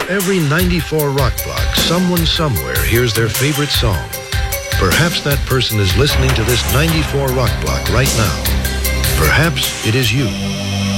every 94 Rock Block, someone somewhere hears their favorite song. Perhaps that person is listening to this 94 Rock Block right now. Perhaps it is you.